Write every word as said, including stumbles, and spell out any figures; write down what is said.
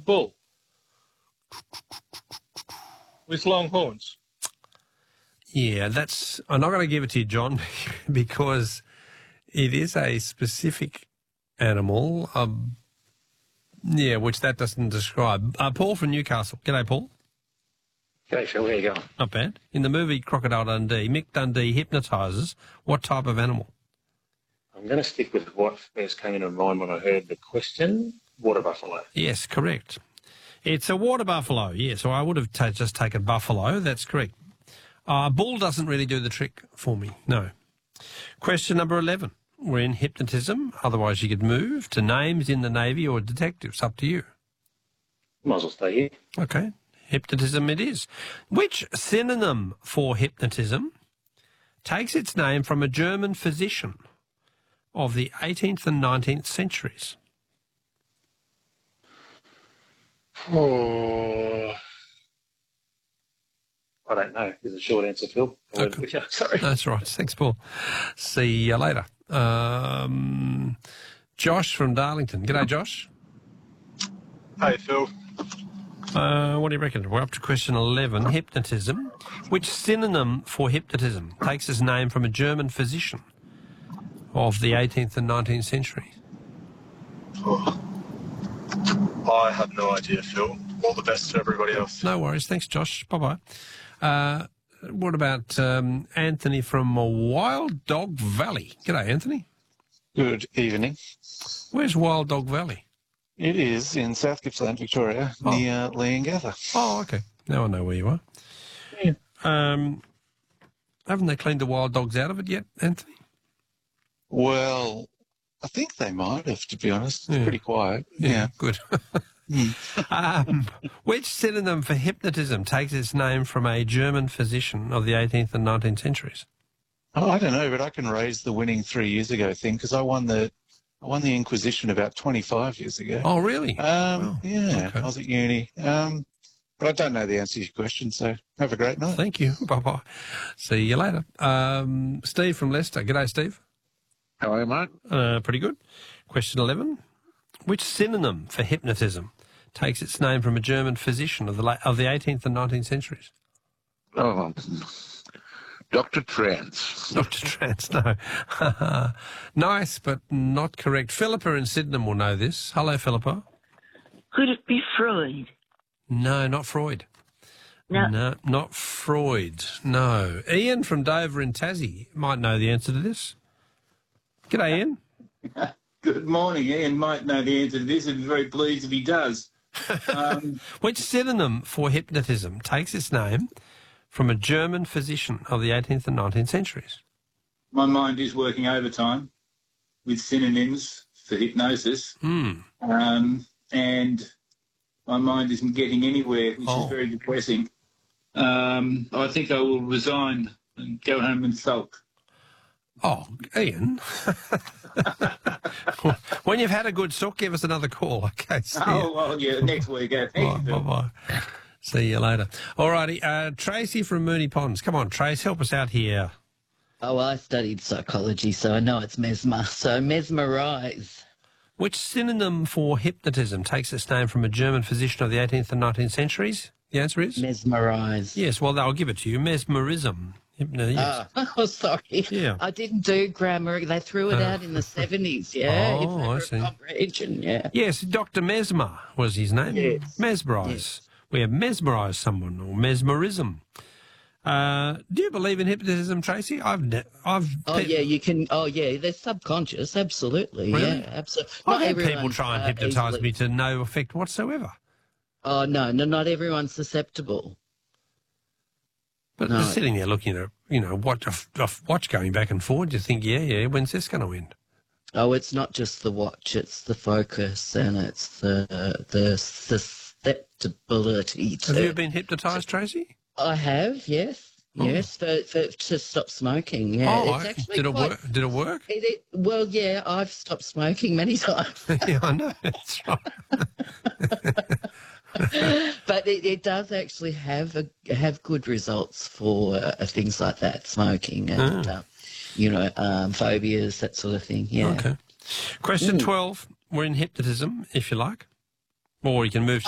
A bull. With long horns. Yeah, that's... I'm not going to give it to you, John, because it is a specific animal, um, yeah, which that doesn't describe. Uh, Paul from Newcastle. G'day, Paul. G'day, Phil. How you going? Not bad. In the movie Crocodile Dundee, Mick Dundee hypnotises what type of animal? I'm going to stick with what first came into mind when I heard the question, water buffalo. Yes, correct. It's a water buffalo, yes. So I would have ta- just taken buffalo. That's correct. Uh, bull doesn't really do the trick for me, no. Question number eleven. We're in hypnotism. Otherwise, you could move to names in the Navy or detectives. Up to you. Might as well stay here. Okay. Hypnotism it is. Which synonym for hypnotism takes its name from a German physician of the eighteenth and nineteenth centuries? Oh, I don't know. Is a short answer, Phil. Okay. Sorry. That's right. Thanks, Paul. See you later. Um, Josh from Darlington. G'day, Josh. Hey, Phil. Uh, what do you reckon? We're up to question eleven, hypnotism. Which synonym for hypnotism takes its name from a German physician of the eighteenth and nineteenth centuries? Oh. I have no idea, Phil. All the best to everybody else. No worries. Thanks, Josh. Bye-bye. Uh, what about um, Anthony from Wild Dog Valley? G'day, Anthony. Good evening. Where's Wild Dog Valley? It is in South Gippsland, Victoria, oh. near Leongatha. Oh, okay. Now I know where you are. Yeah. Um, haven't they cleaned the wild dogs out of it yet, Anthony? Well, I think they might have, to be honest. It's yeah. pretty quiet. Yeah, yeah. Good. um, which synonym for hypnotism takes its name from a German physician of the eighteenth and nineteenth centuries? Oh, I don't know, but I can raise the winning three years ago thing because I won the I won the Inquisition about twenty-five years ago. Oh, really? Um, wow. Yeah, okay. I was at uni. Um, but I don't know the answer to your question, so have a great night. Thank you. Bye-bye. See you later. Um, Steve from Leicester. G'day, Steve. How are you, mate? Uh, pretty good. Question eleven. Which synonym for hypnotism takes its name from a German physician of the la- of the eighteenth and nineteenth centuries? Oh, Doctor Trance. Doctor Trance, no. Nice, but not correct. Philippa in Sydenham will know this. Hello, Philippa. Could it be Freud? No, not Freud. No. No, not Freud. No. Ian from Dover in Tassie might know the answer to this. G'day, Ian. Good morning. Ian might know the answer to this and very pleased if he does. Um, Which synonym for hypnotism takes its name from a German physician of the eighteenth and nineteenth centuries? my mind is working overtime with synonyms for hypnosis. Mm. Um, and my mind isn't getting anywhere, which oh. is very depressing. Um, I think I will resign and go home and sulk. Oh, Ian. When you've had a good sook, give us another call. Okay. See oh, you. well, yeah, next week. Uh, Bye, bye-bye. See you later. All righty. Uh, Tracy from Moonee Ponds. Come on, Trace, help us out here. Oh, I studied psychology, so I know it's mesmer. So mesmerise. Which synonym for hypnotism takes its name from a German physician of the eighteenth and nineteenth centuries? The answer is? Mesmerise. Yes, well, I'll give it to you. Mesmerism. Hypno- yes. Oh, oh, sorry. Yeah. I didn't do grammar. They threw it Uh, out in the seventies, yeah? Oh, I see. Comprehension, yeah. Yes, Doctor Mesmer was his name. Yes. Mesmerise. Yes. We have mesmerised someone, or mesmerism. Uh, do you believe in hypnotism, Tracy? I've, ne- I've. Oh, yeah, you can. Oh, yeah, they're subconscious, absolutely. Really? Yeah, absolutely. I've had people try and hypnotise me to no effect whatsoever. Oh, no, no, not everyone's susceptible. But No. just sitting there looking at, you know, watch, a, a watch going back and forward, you think, yeah, yeah, when's this going to end? Oh, it's not just the watch, it's the focus and it's the the susceptibility to... Have you been hypnotised, Tracy? I have, yes. Oh. Yes, for, for, to stop smoking, yeah. Oh, it's I- actually did it quite- work? Did it work? It, it, well, yeah, I've stopped smoking many times. Yeah, I know, that's right. But it, it does actually have a, have good results for uh, things like that, smoking and, Oh. uh, you know, um, phobias, that sort of thing, yeah. Okay. Question Mm. twelve. We're in hypnotism, if you like. Or you can move